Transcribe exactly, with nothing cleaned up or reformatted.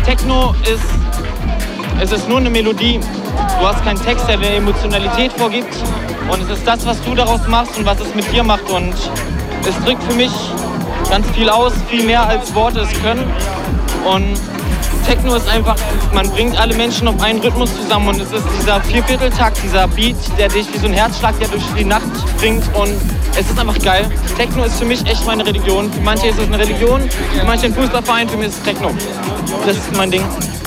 Techno ist, es ist nur eine Melodie. Du hast keinen Text, der eine Emotionalität vorgibt. Und es ist das, was du daraus machst und was es mit dir macht. Und es drückt für mich ganz viel aus, viel mehr als Worte es können. Und Techno ist einfach, man bringt alle Menschen auf einen Rhythmus zusammen und es ist dieser Viervierteltakt, dieser Beat, der dich wie so ein Herzschlag, der durch die Nacht bringt und es ist einfach geil. Techno ist für mich echt meine Religion. Für manche ist es eine Religion, für manche ein Fußballverein, für mich ist es Techno. Das ist mein Ding.